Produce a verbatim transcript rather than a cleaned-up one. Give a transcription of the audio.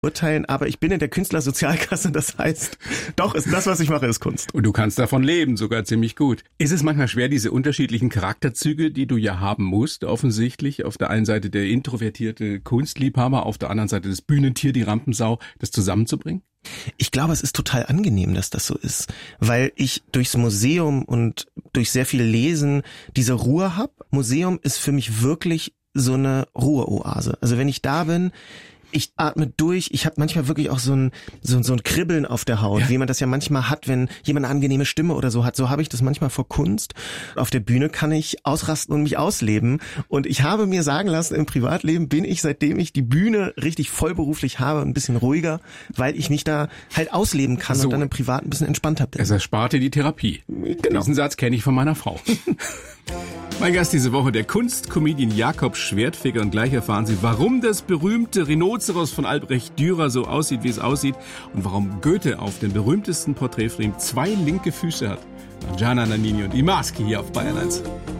urteilen, aber ich bin in der Künstlersozialkasse, das heißt, doch, ist das, was ich mache, ist Kunst. Und du kannst davon leben, sogar ziemlich gut. Ist es manchmal schwer, diese unterschiedlichen Charakterzüge, die du ja haben musst, offensichtlich, auf der einen Seite der introvertierte Kunstliebhaber, auf der anderen Seite das Bühnentier, die Rampensau, das zusammenzubringen? Ich glaube, es ist total angenehm, dass das so ist, weil ich durchs Museum und durch sehr viel Lesen diese Ruhe habe. Museum ist für mich wirklich so eine Ruheoase. Also wenn ich da bin, ich atme durch, ich habe manchmal wirklich auch so ein so, so ein Kribbeln auf der Haut, ja. Wie man das ja manchmal hat, wenn jemand eine angenehme Stimme oder so hat. So habe ich das manchmal vor Kunst. Auf der Bühne kann ich ausrasten und mich ausleben. Und ich habe mir sagen lassen, im Privatleben bin ich, seitdem ich die Bühne richtig vollberuflich habe, ein bisschen ruhiger, weil ich mich da halt ausleben kann so. Und dann im Privat ein bisschen entspannter bin. Es erspart dir die Therapie. Genau. Diesen Satz kenne ich von meiner Frau. Mein Gast diese Woche, der Kunstcomedian Jakob Schwertfeger. Und gleich erfahren Sie, warum das berühmte Rhinoceros von Albrecht Dürer so aussieht, wie es aussieht. Und warum Goethe auf dem berühmtesten Porträtframe zwei linke Füße hat. Gianna Nannini und Imaski hier auf Bayern eins.